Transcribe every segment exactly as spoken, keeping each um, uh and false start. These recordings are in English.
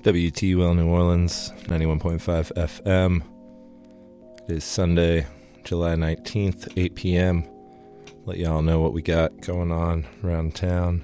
W T U L New Orleans, ninety-one point five F M. It is Sunday, July nineteenth, eight p.m. Let y'all know what we got going on around town.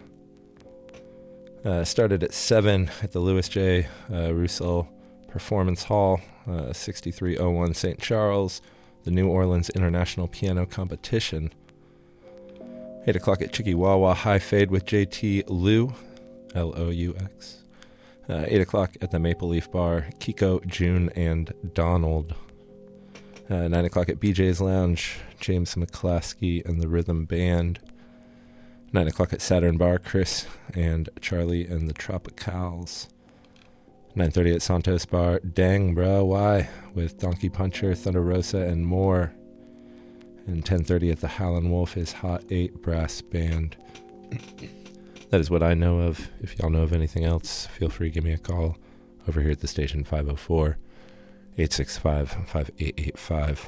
Uh, started at seven at the Louis J. Uh, Russell Performance Hall, uh, sixty-three oh one Saint Charles, the New Orleans International Piano Competition. eight o'clock at Chicky-Wawa High Fade with J T Lou, L O U X. Uh, eight o'clock at the Maple Leaf Bar, Kiko, June, and Donald. Uh, nine o'clock at B J's Lounge, James McClaskey and the Rhythm Band. nine o'clock at Saturn Bar, Chris and Charlie and the Tropicals. nine thirty at Santos Bar, Dang Bro, Why? With Donkey Puncher, Thunder Rosa, and more. And ten thirty at the Howlin' Wolf is Hot eight Brass Band. That is what I know of. If y'all know of anything else, feel free to give me a call over here at the station, five oh four, eight six five, five eight eight five.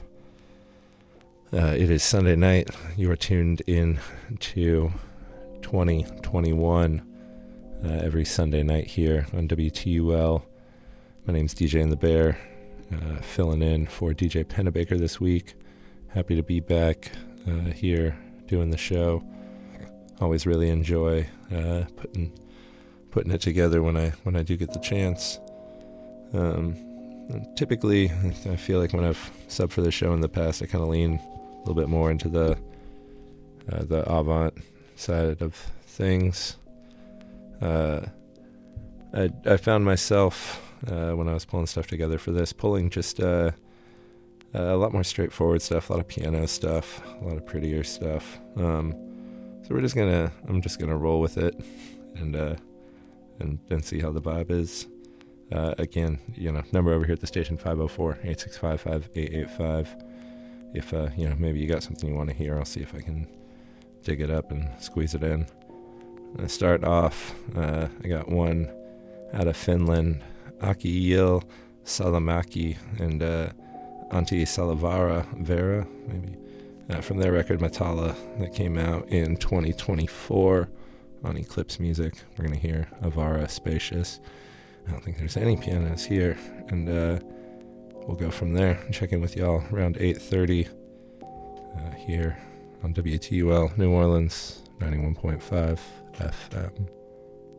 Uh, it is Sunday night. You are tuned in to twenty twenty-one uh, every Sunday night here on W T U L. My name's D J and the Bear, uh, filling in for D J Pennebaker this week. Happy to be back uh, here doing the show. Always really enjoy uh, putting putting it together when I when I do get the chance. Um, typically, I feel like when I've subbed for the show in the past, I kind of lean a little bit more into the uh, the avant side of things. Uh, I I found myself uh, when I was pulling stuff together for this, pulling just uh, a lot more straightforward stuff, a lot of piano stuff, a lot of prettier stuff. Um, So we're just gonna, I'm just gonna roll with it, and uh, and and see how the vibe is. Uh, again, you know, number over here at the station, five oh four, eight six five, five eight eight five. If uh, you know, maybe you got something you want to hear, I'll see if I can dig it up and squeeze it in. I start off. Uh, I got one out of Finland, Aki Yil Salamaki and uh, Antti Salavara Vera, maybe. Uh, from their record Matala that came out in twenty twenty-four on Eclipse Music. We're going to hear Avara Spacious. I don't think there's any pianos here, and uh, we'll go from there and check in with y'all around eight thirty uh, here on W T U L New Orleans, ninety-one point five F M.